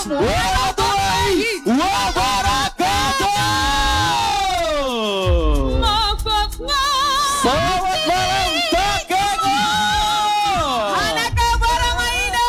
warahmatullahi wabarakatuh. Selamat malam Takengon. Anak kabar Maida.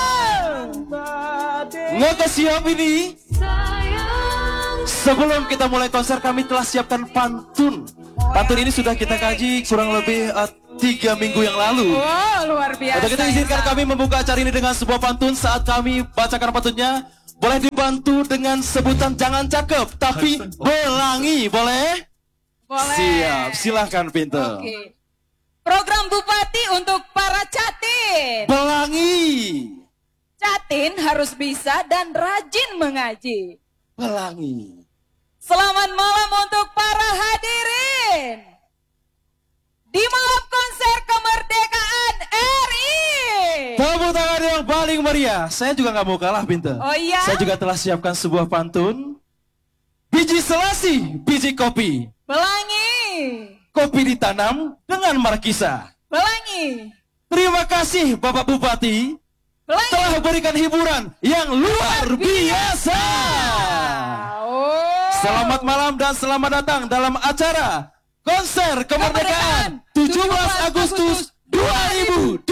Nggak siap ini? Sebelum kita mulai konser kami telah siapkan pantun. Pantun ini sudah kita kaji kurang lebih 3 minggu yang lalu. Wow, luar biasa. Untuk kita izinkan kami membuka acara ini dengan sebuah pantun. Saat kami bacakan pantunnya, boleh dibantu dengan sebutan jangan cakep, tapi belangi, boleh? Boleh. Siap, silahkan Pintu. Oke. Program Bupati untuk para catin. Belangi. Catin harus bisa dan rajin mengaji. Belangi. Selamat malam untuk para hadirin di malam konser kemerdekaan RI. Tepuk tangan yang paling meriah. Saya juga nggak mau kalah, Pintu. Oh iya? Saya juga telah siapkan sebuah pantun. Biji selasi, biji kopi. Belangi. Kopi ditanam dengan markisa. Belangi. Terima kasih Bapak Bupati Belangi. telah berikan hiburan yang luar biasa. Oh. Selamat malam dan selamat datang dalam acara Konser Kemerdekaan 17 Agustus 2026.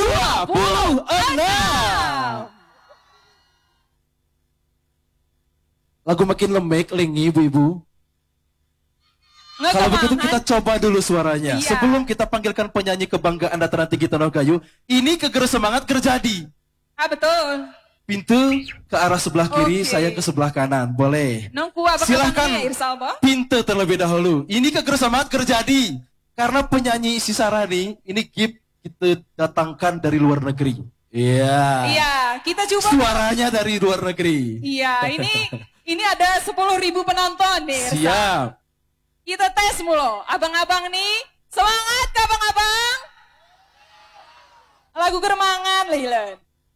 Lagu makin lemek, lingi ibu-ibu. Kalau begitu kita coba dulu suaranya. Iya. Sebelum kita panggilkan penyanyi kebanggaan dataran tinggi Tanah Gayo, ini kegerus semangat kerjadi. Ah betul. Pintu ke arah sebelah kiri, Oke. saya ke sebelah kanan. Boleh. Nongku apa Silahkan katanya, Irsal, Bang? pintu terlebih dahulu. Ini kegerus semangat kerjadi. Karena penyanyi Sisarani, ini gift kita datangkan dari luar negeri. Iya. Iya, kita coba. Suaranya dari luar negeri. Iya, ini ada 10.000 penonton nih. Irsal. Siap. Kita tes mulu. Abang-abang nih, semangat ke abang-abang. Lagu germangan, Lilen.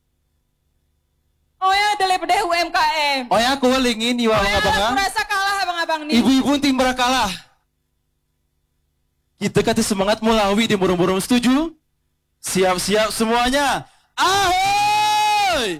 Oh ya, daripada UMKM. Oh ya, aku lingin nih Oh ya, abang-abang. aku rasa kalah abang-abang nih. Ibu-ibu tim berakalah. Kita kasih semangat Mulawi di Murung-Murung, setuju? Siap-siap semuanya. Ahoy!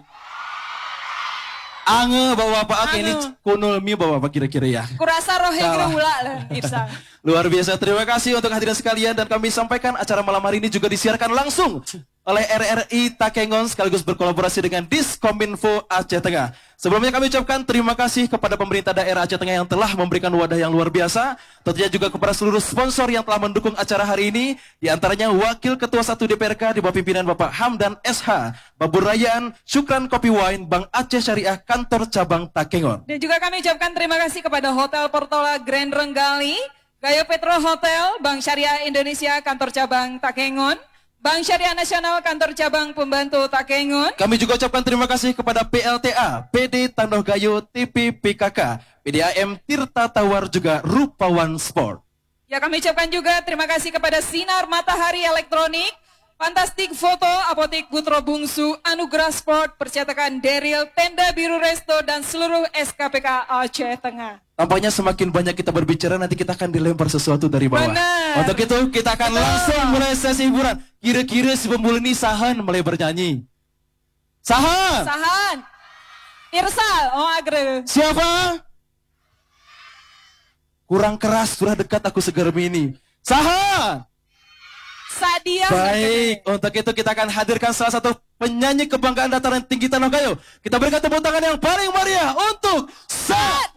Ange bawa-bapak ini kunul mi bawa-bapak kira-kira ya. Kurasa rohe Kalah. gerula lah, Irsal. Luar biasa, terima kasih untuk hadirin sekalian. Dan kami sampaikan acara malam hari ini juga disiarkan langsung oleh RRI Takengon sekaligus berkolaborasi dengan Diskominfo Aceh Tengah. Sebelumnya kami ucapkan terima kasih kepada pemerintah daerah Aceh Tengah yang telah memberikan wadah yang luar biasa. Tentunya juga kepada seluruh sponsor yang telah mendukung acara hari ini. Di antaranya Wakil Ketua 1 DPRK di bawah pimpinan Bapak Hamdan SH, Babur Rayaan, Syukran Kopi Wine, Bank Aceh Syariah, Kantor Cabang Takengon. Dan juga kami ucapkan terima kasih kepada Hotel Portola Grand Renggali, Gayo Petro Hotel, Bank Syariah Indonesia, Kantor Cabang Takengon, Bank Syariah Nasional, Kantor Cabang Pembantu Takengon. Kami juga ucapkan terima kasih kepada PLTA, PD Tandoh Gayo, TP PKK, PDAM Tirta Tawar, juga Rupawan Sport. Ya, kami ucapkan juga terima kasih kepada Sinar Matahari Elektronik, Fantastik Foto, Apotik Putro Bungsu, Anugerah Sport, Percetakan Deril, Tenda Biru Resto, dan seluruh SKPK Aceh Tengah. Tampaknya semakin banyak kita berbicara, nanti kita akan dilempar sesuatu dari bawah. Benar. Untuk itu kita akan langsung mulai sesi hiburan. Kira-kira si pembulu ini Sahan mulai bernyanyi. Sahan! Sahan, Irsal, oh agre. Siapa? Kurang keras, sudah dekat aku seger ini. Sahan! Sadia. Baik, untuk itu kita akan hadirkan salah satu penyanyi kebanggaan dataran tinggi Tanah Gayo. Kita berikan tepuk tangan yang paling meriah untuk Sadia.